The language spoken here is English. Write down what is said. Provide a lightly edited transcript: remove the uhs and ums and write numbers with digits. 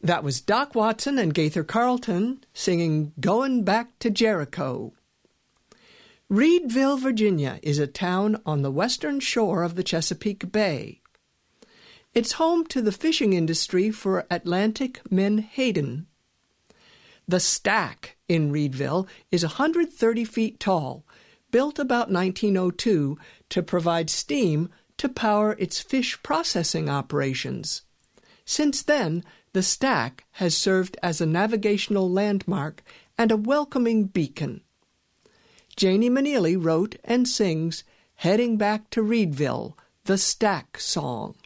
That was Doc Watson and Gaither Carlton singing Goin' Back to Jericho. Reedville, Virginia is a town on the western shore of the Chesapeake Bay. It's home to the fishing industry for Atlantic menhaden. The Stack in Reedville is 130 feet tall, built about 1902 to provide steam to power its fish processing operations. Since then, the Stack has served as a navigational landmark and a welcoming beacon. Janie Maneely wrote and sings Heading Back to Reedville, the Stack Song.